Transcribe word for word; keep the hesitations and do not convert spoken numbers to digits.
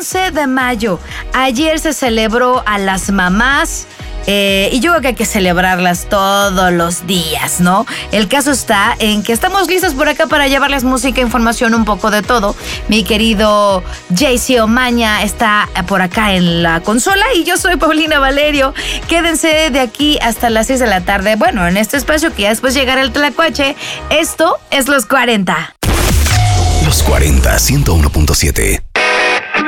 catorce de mayo. Ayer se celebró a las mamás. Eh, y yo creo que hay que celebrarlas todos los días, ¿no? El caso está en que estamos listos por acá para llevarles música, información, un poco de todo. Mi querido J C Omaña está por acá en la consola y yo soy Paulina Valerio. Quédense de aquí hasta las seis de la tarde. Bueno, en este espacio que ya después llegará el Tlacuache. Esto es Los cuarenta. Los cuarenta, ciento uno punto siete.